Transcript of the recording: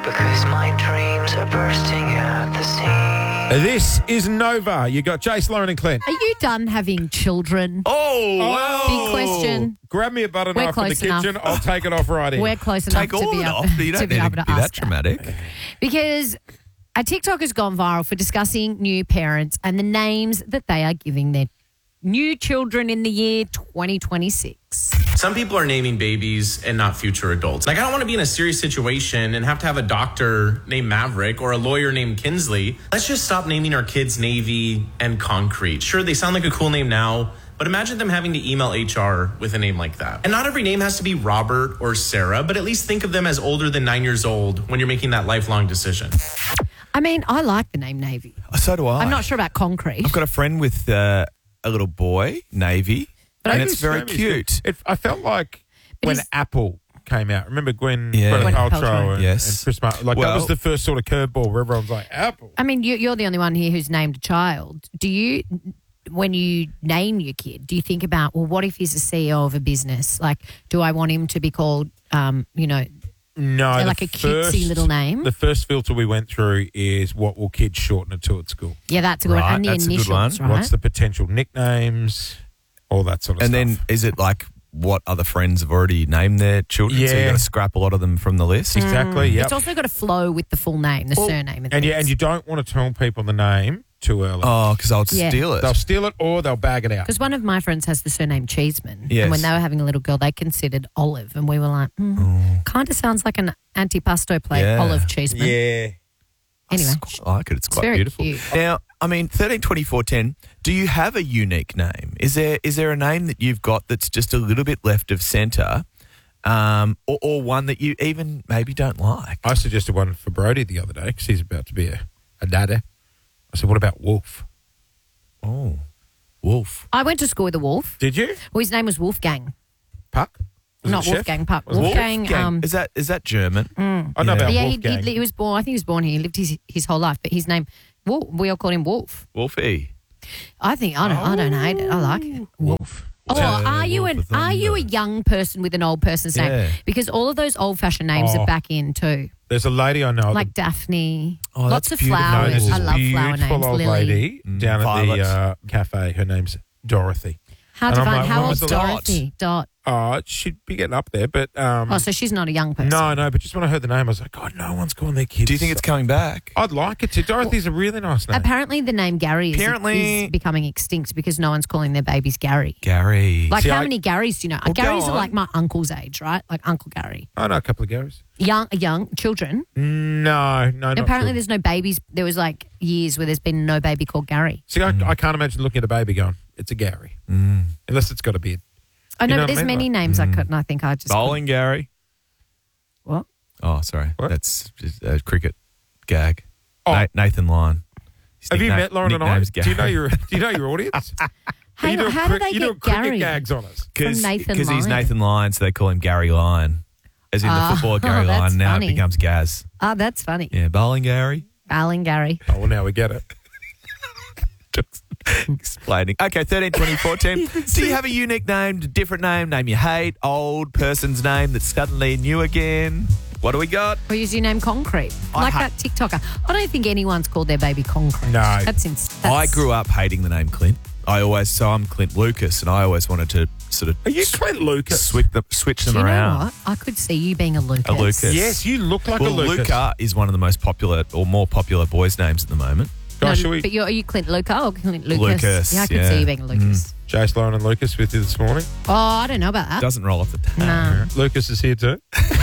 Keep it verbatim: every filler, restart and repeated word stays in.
because my dreams are bursting at the seams. This is Nova. You got Jace, Lauren and Clint. Are you done having children? Oh, wow. Big question. Grab me a butter We're knife in the close enough. kitchen. I'll take it off right in. We're close enough Take to all be of it able, off. You to don't be need able to to be ask that dramatic. Because a TikTok has gone viral for discussing new parents and the names that they are giving their new children in the year twenty twenty-six. Some people are naming babies and not future adults. Like, I don't want to be in a serious situation and have to have a doctor named Maverick or a lawyer named Kinsley. Let's just stop naming our kids Navy and Concrete. Sure, they sound like a cool name now, but imagine them having to email H R with a name like that. And not every name has to be Robert or Sarah, but at least think of them as older than nine years old when you're making that lifelong decision. I mean, I like the name Navy. So do I. I'm not sure about Concrete. I've got a friend with uh, a little boy, Navy, But and I it's just- very Navy's cute. It, I felt like But when is- Apple came out. Remember Gwen, Yeah. Gwyneth Gwyneth Paltrow Paltrow. and, Yes. and Chris Martin. Like, that Well- was the first sort of curveball where everyone's like, Apple. I mean, you, you're the only one here who's named a child. Do you, when you name your kid, do you think about, well, what if he's a C E O of a business? Like, do I want him to be called, um, you know, No, the like a cutesy first- little name? The first filter we went through is what will kids shorten it to at school? Yeah, that's a good Right, one. And the that's a good initials, one. right? What's the potential nicknames? All that sort of And stuff. then is it like what other friends have already named their children? So you Yeah. got to scrap a lot of them from the list. Exactly, yeah. It's also got to flow with the full name, the Well, surname. And, And yeah, things. and you don't want to tell people the name too early. Oh, because I'll Yeah. steal it. They'll steal it or they'll bag it out. Because one of my friends has the surname Cheeseman. Yes. And when they were having a little girl, they considered Olive. And we were like, mm, kind of sounds like an antipasto plate, Yeah. Olive Cheeseman. Yeah. Anyway, I quite like it. It's quite very beautiful. cute. Now, I mean, thirteen twenty-four ten, do you have a unique name? Is there is there a name that you've got that's just a little bit left of centre, um, or, or one that you even maybe don't like? I suggested one for Brody the other day because he's about to be a, a daddy. I said, what about Wolf? Oh, Wolf. I went to school with a wolf. Did you? Well, his name was Wolfgang. Puck? Was Not it Chef? Wolfgang Puck. Was it Wolfgang. Wolfgang. Um, is that is that German? I know Yeah. about yeah, he, Wolfgang. he, he was born, I think he was born here. He lived his, his whole life. But his name, Wolf, we all called him Wolf. Wolfie. I think, I don't, I don't hate it. I like it. Wolf. Oh, Yeah, are you Wolf an of are you a Thunder. young person with an old person's Yeah. name? Because all of those old fashioned names Oh. are back in too. There's a lady I know. Like Daphne. Oh, Lots that's of beautiful. no, flowers. there's I this love flower beautiful names. old Lily. lady Mm, down Violet. at the uh, cafe. Her name's Dorothy. How And I'm divine. like, How when old's was the- Dorothy? Dot. Oh, she'd be getting up there, but um, Oh, so she's not a young person. no, no. But just when I heard the name, I was like, God, no one's calling their kids. Do you think it's coming back? I'd like it to. Dorothy's a really nice name. Apparently, the name Gary is, Apparently- is becoming extinct because no one's calling their babies Gary. Gary. Like, See, how I- many Garys do you know? Well, go Garys are on. like my uncle's age, right? Like Uncle Gary. I know a couple of Garys. Young, young children. No, no, not Apparently, true. there's no babies. There was like years where there's been no baby called Gary. See, I, I can't imagine looking at a baby going, it's a Gary. Mm. Unless it's got a beard. I know, You know but what I there's mean? many Like- names I couldn't. I think I just Bowling Gary. What? Oh, sorry. What? That's just a cricket gag. Oh. Na- Nathan Lyon. His Have you nickname- met Lauren and I? nickname's Do you know Gary. your Do you know your audience? Hey, you doing how do crick- they you get doing cricket Gary? gags on us? From Nathan Because he's Lyon. Nathan Lyon, so they call him Gary Lyon. As in Ah, the footballer Gary that's Lyon. Now funny. it becomes Gaz. Oh, that's funny. Yeah, bowling Gary. Bowling Gary. Oh, well, now we get it. Just explaining. Okay, thirteen, twenty, fourteen. Do you have a unique name, a different name, name you hate, old person's name that's suddenly new again? What do we got? Or use your name Concrete. I Like ha- that TikToker. I don't think anyone's called their baby Concrete. No. That's, ins- that's I grew up hating the name Clint. I always, so I'm Clint Lucas, and I always wanted to sort of Are you Clint Lucas? switch them, switch them Do you around. know what? I could see you being a Lucas. A Lucas. Yes, you look like Well, a Lucas. Luca is one of the most popular or more popular boys' names at the moment. No, Gosh, should we, but you're, are you Clint Luca or Clint Lucas? Lucas, Yeah, I could yeah. see you being a Lucas. Jace, Lauren and Lucas with you this morning? Oh, I don't know about that. Doesn't roll off the tongue. No. Lucas is here too.